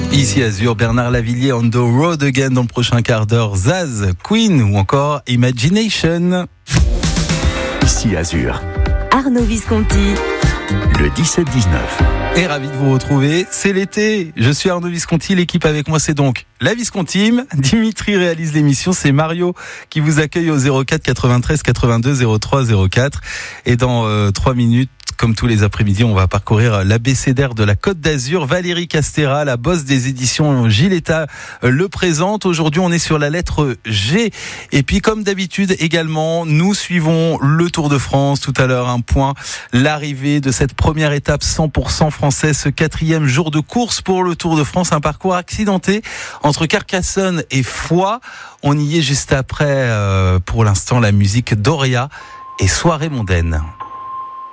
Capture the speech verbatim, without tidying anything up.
Ici Azur, Bernard Lavilliers, On the Road Again dans le prochain quart d'heure, Zaz, Queen ou encore Imagination. Ici Azur, Arnaud Visconti, le dix-sept dix-neuf. Et ravi de vous retrouver, c'est l'été, je suis Arnaud Visconti, l'équipe avec moi c'est donc la Viscontime, Dimitri réalise l'émission, c'est Mario qui vous accueille au zéro quatre quatre-vingt-treize quatre-vingt-deux zéro trois zéro quatre et dans euh, trois minutes, comme tous les après-midi, on va parcourir l'abécédaire de la Côte d'Azur. Valérie Castera, la boss des éditions Giletta, le présente. Aujourd'hui, on est sur la lettre G. Et puis, comme d'habitude également, nous suivons le Tour de France. Tout à l'heure, un point, l'arrivée de cette première étape cent pour cent française, ce quatrième jour de course pour le Tour de France. Un parcours accidenté entre Carcassonne et Foix. On y est juste après, euh, pour l'instant, la musique d'Oria et Soirée mondaine.